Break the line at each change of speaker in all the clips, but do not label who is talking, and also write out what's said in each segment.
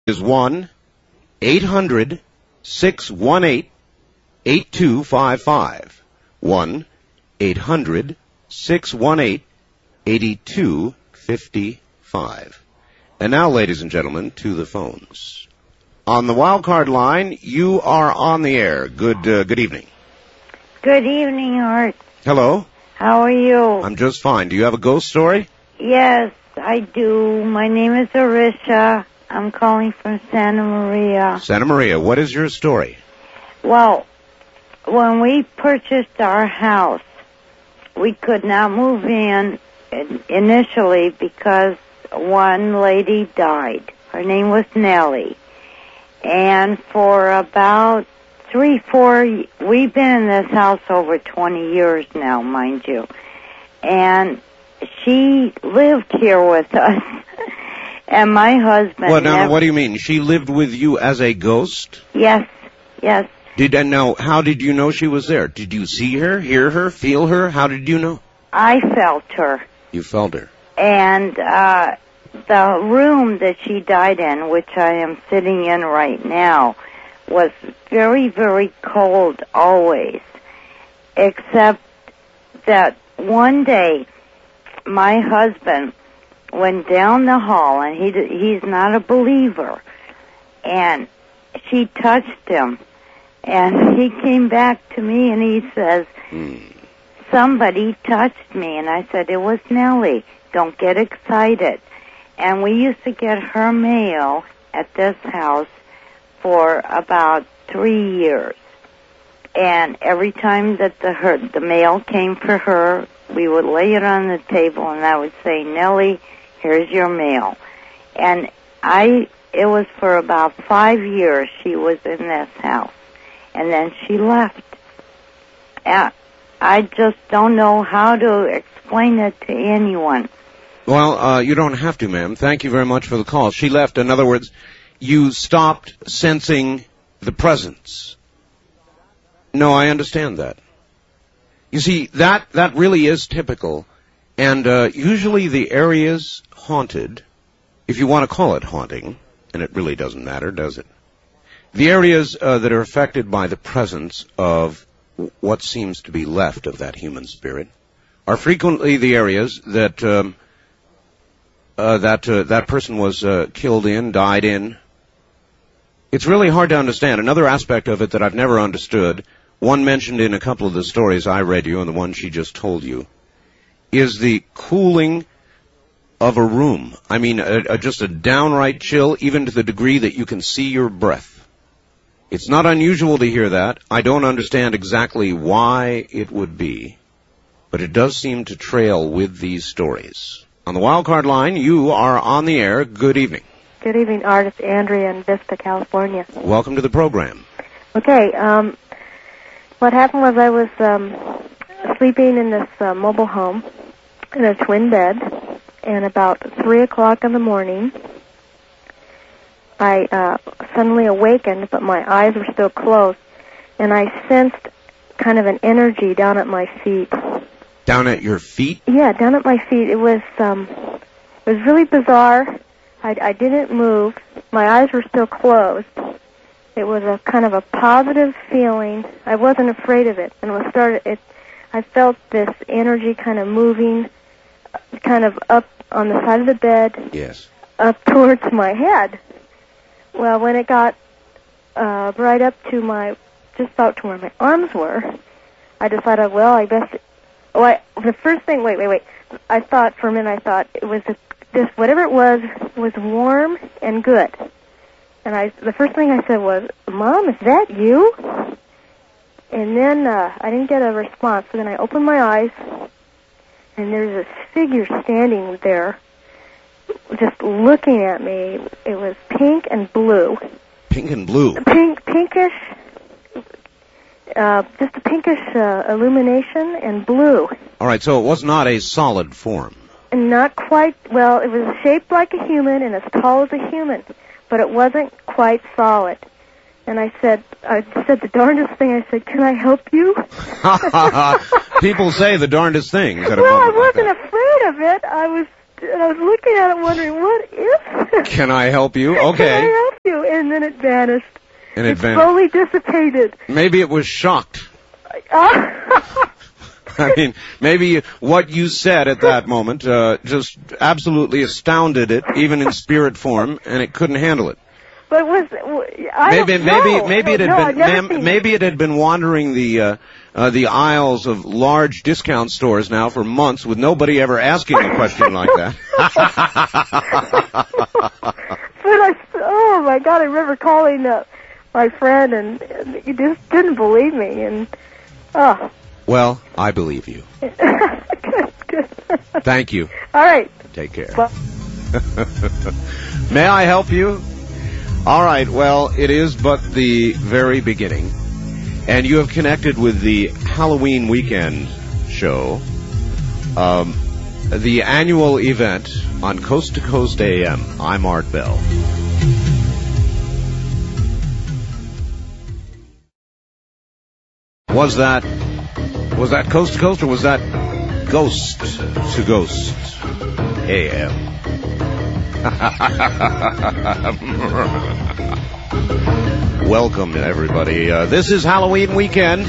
is 1-800-618-8255. 1-800-618-8255. And now, ladies and gentlemen, to the phones. On the wild card line, you are on the air. Good evening.
Good evening, Art.
Hello.
How are you?
I'm just fine. Do you have a ghost story?
Yes, I do. My name is Arisha. I'm calling from Santa Maria.
Santa Maria, what is your story?
Well, when we purchased our house, we could not move in initially because one lady died. Her name was Nellie. And for about 3-4, we've been in this house over 20 years now, mind you. And she lived here with us. And my husband...
Well, now, what do you mean? She lived with you as a ghost?
Yes.
Now, how did you know she was there? Did you see her, hear her, feel her? How did you know?
I felt her.
You felt her.
And the room that she died in, which I am sitting in right now, was very, very cold always. Except that one day, my husband went down the hall, and he's not a believer, and she touched him, and he came back to me and he says, somebody touched me, and I said, it was Nellie. Don't get excited. And we used to get her mail at this house for about 3 years. And every time that the mail came for her, we would lay it on the table, and I would say, Nellie, here's your mail. And it was for about 5 years she was in this house. And then she left. I just don't know how to explain it to anyone.
Well, you don't have to, ma'am. Thank you very much for the call. She left. In other words, you stopped sensing the presence. No, I understand that. You see, that really is typical. And usually the areas haunted, if you want to call it haunting, and it really doesn't matter, does it? The areas that are affected by the presence of what seems to be left of that human spirit are frequently the areas that that person was killed in, died in. It's really hard to understand. Another aspect of it that I've never understood, one mentioned in a couple of the stories I read you and the one she just told you, is the cooling of a room. I mean, just a downright chill, even to the degree that you can see your breath. It's not unusual to hear that. I don't understand exactly why it would be, but it does seem to trail with these stories. On the wildcard line, you are on the air. Good evening.
Good evening, artist Andrea in Vista, California.
Welcome to the program.
Okay, what happened was I was sleeping in this mobile home in a twin bed, and about 3 o'clock in the morning, I suddenly awakened, but my eyes were still closed, and I sensed kind of an energy down at my feet.
Down at your feet?
Yeah, down at my feet. It was really bizarre. I didn't move. My eyes were still closed. It was a kind of a positive feeling. I wasn't afraid of it, and I felt this energy kind of moving, kind of up on the side of the bed.
Yes.
Up towards my head. Well, when it got right up to just about to where my arms were, I decided, well, I best. The first thing. Wait. I thought for a minute. It was whatever it was warm and good. And the first thing I said was, Mom, is that you? And then I didn't get a response. So then I opened my eyes, and there's this figure standing there, just looking at me. It was pink and blue.
Pink and blue.
Pinkish, just a pinkish illumination and blue.
All right, so it was not a solid form.
Not quite. Well, it was shaped like a human and as tall as a human, but it wasn't quite solid. And I said the darndest thing. I said, "Can I help you?"
People say the darndest things.
Well, I wasn't afraid of it. I was And I was looking at it wondering, what is this?
Can I help you?
Can
Okay.
I help you? And then it vanished.
And
it slowly dissipated.
Maybe it was shocked. I mean, maybe what you said at that moment just absolutely astounded it, even in spirit form, and it couldn't handle it.
But
Maybe it had been wandering the aisles of large discount stores now for months with nobody ever asking a question like that.
But oh my God, I remember calling my friend, and he just didn't believe me, and
Well, I believe you.
Good.
Thank you.
All right.
Take care.
Well,
May I help you? All right, well, it is but the very beginning, and you have connected with the Halloween weekend show, the annual event on Coast to Coast AM. I'm Art Bell. Was that Coast to Coast, or was that Ghost to Ghost AM? Welcome, everybody. This is Halloween weekend,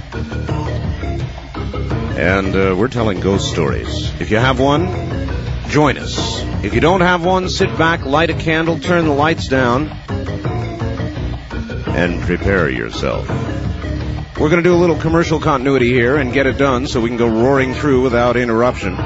and we're telling ghost stories. If you have one, join us. If you don't have one, sit back, light a candle, turn the lights down, and prepare yourself. We're going to do a little commercial continuity here and get it done so we can go roaring through without interruption.